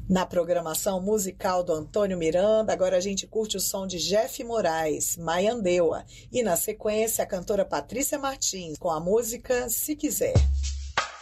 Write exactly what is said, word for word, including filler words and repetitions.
Na programação musical do Antônio Miranda, agora a gente curte o som de Jeff Moraes, Maiandeua. E na sequência, a cantora Patrícia Martins, com a música Se Quiser.